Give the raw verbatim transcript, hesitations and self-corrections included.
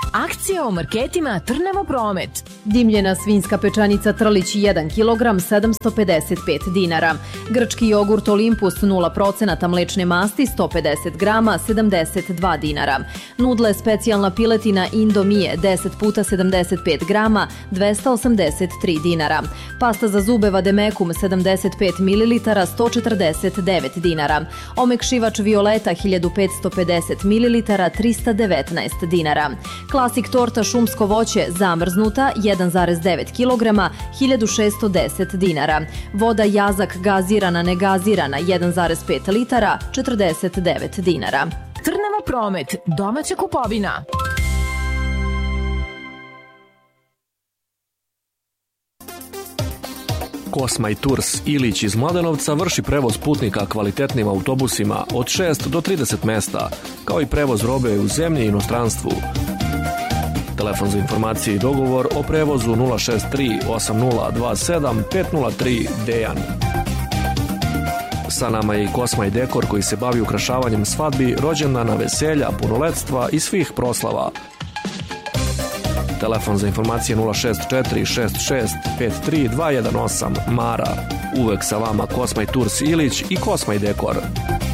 Akcija o marketima Trnavo Promet. Dimljena svinjska pečenica Trlić jedan kilogram sedamsto pedeset pet dinara. Grčki jogurt Olympus nula procenata mlečne masti sto pedeset grama sedamdeset dva dinara. Nudle specijalna piletina Indomije deset puta sedamdeset pet grama dvesta osamdeset tri dinara. Pasta za zube Vademekum sedamdeset pet mililitara sto četrdeset devet dinara. Omekšivač Violeta hiljadu petsto pedeset mililitara trista devetnaest dinara. Klasik torta šumsko voće zamrznuta jedan zarez devet kilograma hiljadu šesto deset dinara. Voda Jazak gazirana negazirana jedan zarez pet litara četrdeset devet dinara. Trnavo Promet, domaća kupovina. Kosmaj Tours Ilić iz Mladenovca vrši prevoz putnika kvalitetnim autobusima od šest do trideset mesta, kao i prevoz robe u zemlji i inostranstvu. Telefon za informacije i dogovor o prevozu nula šest tri osam nula dva sedam pet nula tri Dejan. Sa nama je i Kosmaj Dekor koji se bavi ukrašavanjem svadbi, rođendana, veselja, punoletstva i svih proslava. Telefon za informacije nula šest četiri šest šest pet tri dva jedan osam Mara. Uvek sa vama Kosmaj Tours Ilić i Kosmaj Dekor.